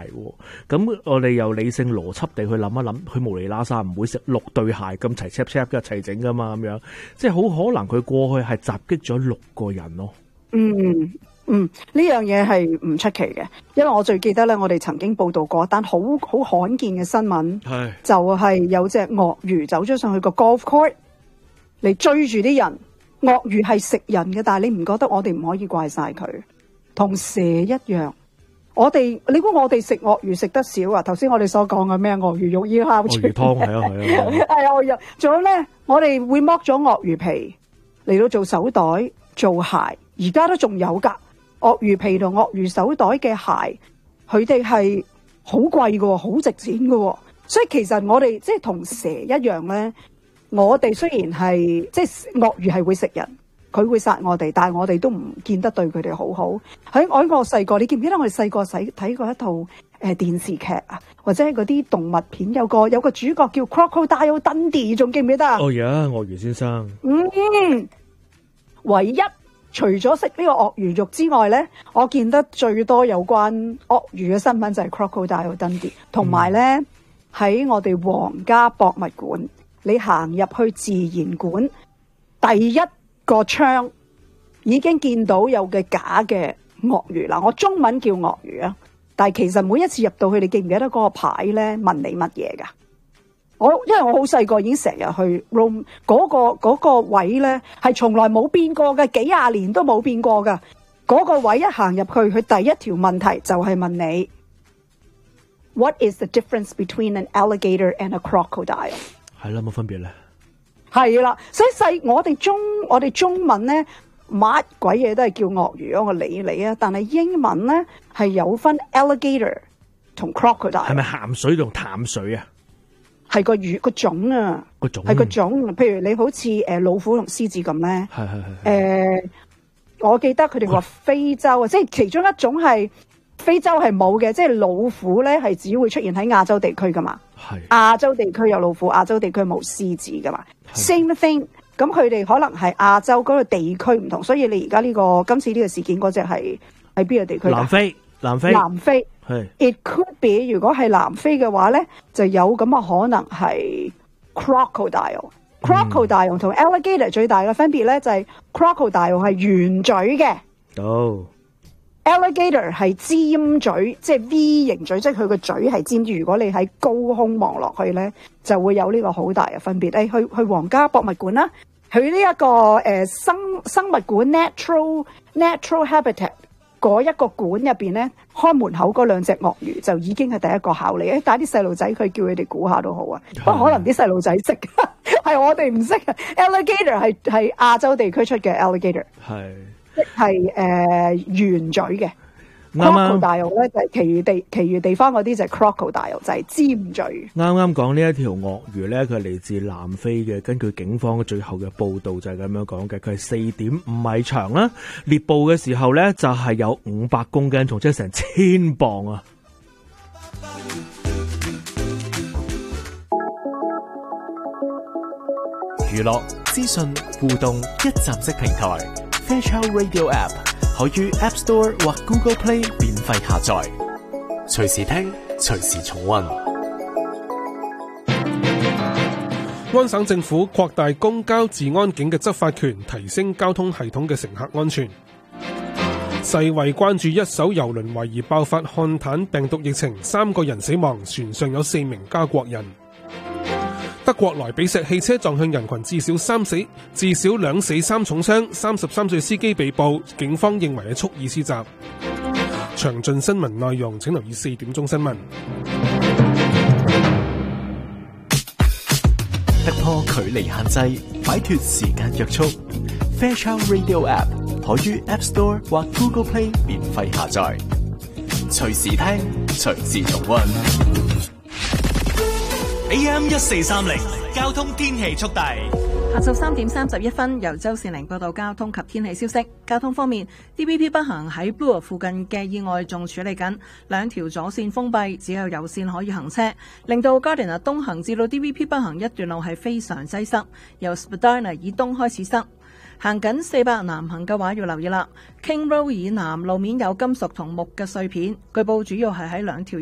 咁我哋由理性邏輯地去諗一諗，佢無厘啦沙唔會食6對鞋咁齊 chap 一齊整噶嘛，咁樣即係好可能佢過去係襲擊咗6個人咯。 呢樣嘢係唔出奇嘅，因為我最記得咧，我哋曾經報道過一單好罕見嘅新聞，就係有隻鱷魚走咗上去個 golf court 嚟追住啲人。鱷魚係食人嘅，但係你唔覺得我哋唔可以怪晒佢？同蛇一樣，你估我哋食鱷魚食得少啊？頭先我哋所講嘅咩鱷魚肉要烤鱷魚湯係啊，仲有咧，我哋會剝咗鱷魚皮嚟到做手袋、做鞋，而家都仲有噶。鱷魚皮同鱷魚手袋嘅鞋，佢哋係好貴嘅，好值錢嘅，所以其實我哋即係同蛇一樣咧。我哋雖然係即係鱷魚係會食人，佢會殺我哋，但係我哋都唔見得對佢哋好好。喺我細個，你記唔記得我哋細個睇過一套電視劇啊，或者係嗰啲動物片，有個主角叫 Crocodile Dundee， 仲記唔記得啊？ 哦呀，鱷魚先生。 唯一除咗食呢個鱷魚肉之外咧，我見得最多有關鱷魚嘅新聞就係 Crocodile Dundee， 同埋咧喺我哋皇家博物館。你行入去自然館，第一個窗已經見到有嘅假嘅鱷魚啦。我中文叫鱷魚啊，但係其實每一次入到去，你記唔記得嗰個牌咧問你乜嘢噶？因為我好細個已經成日去 room 嗰個位咧，係從來冇變過嘅，幾廿年都冇變過噶。嗰個位一行入去，佢第一條問題就係問你 What is the difference between an alligator and a crocodile？ 係啦，冇分別咧。 係啦，所以我哋中文咧，乜鬼嘢都係叫鱷魚啊！我理你啊，但係英文咧係有分 alligator 同 crocodile。係咪鹹水同淡水啊？ 係個魚個種啊，係個種。譬如你好似老虎同獅子咁咧，係。我記得佢哋話非洲啊，即係其中一種係非洲係冇嘅，即係老虎咧係只會出現喺亞洲地區噶嘛。亞洲地區有老虎，亞洲地區冇獅子噶嘛。Same thing， 咁佢哋可能係亞洲嗰個地區唔同，所以你而家今次呢個事件嗰隻係喺邊個地區？南非係。It could be， 如果係南非嘅話咧，就有咁嘅可能係 crocodile。crocodile 同 alligator 最大嘅分別咧就係 crocodile 係圓嘴嘅。Alligator 係尖嘴，即係 V 型嘴，即係佢個嘴係尖住。如果你喺高空望落去咧，就會有呢個好大嘅分別。去皇家博物館啦，去呢一個生物館 natural habitat 嗰一個館入邊咧，開門口嗰兩隻鱷魚就已經係第一個考慮。帶啲細路仔，佢叫佢哋估下都好啊。不過可能啲細路仔識，係我哋唔識。Alligator 係亞洲地區出嘅 alligator， 係。即係圓嘴嘅 crocodile 咧，就係其餘地方嗰啲就係 crocodile， 就係尖嘴。啱講呢一條鱷魚咧，佢係嚟自南非嘅。根據警方最後嘅報道就係咁樣講嘅，佢係4.5米長啦。獵捕嘅時候咧就係有500公斤重，即係成1000磅啊！ 娛樂、資訊、互動一站式平台。Fairchild Radio App 可於 App Store 或 Google Play 免費下載，隨時聽，隨時重溫。 安省政府擴大公交治安警嘅執法權，提升交通系統嘅乘客安全。世衛關注一艘郵輪懷疑爆發漢坦病毒疫情，3個人死亡，船上有4名加國人。德國萊比錫汽車撞向人群，至少2死3重傷，33歲司機被捕，警方認為係蓄意施襲。詳盡新聞內容請留意4點鐘新聞。 突破距離限制，擺脫時間約束。Fairchild Radio App 可於 App Store 或 Google Play 免費下載，隨時聽，隨時重溫。AM 1430交通天氣速遞。 下晝3點31分，由周善玲報道交通及天氣消息。交通方面 ，DVP 北行喺 Bloor 附近嘅意外仲處理緊，2條左線封閉，只有右線可以行車，令到 Gardiner 東行至到 DVP 北行一段路係非常擠塞，由 Spadina 以東開始塞。行緊400南行嘅話要留意啦，King Road 以南路面有金屬同木嘅碎片，據報主要係喺2條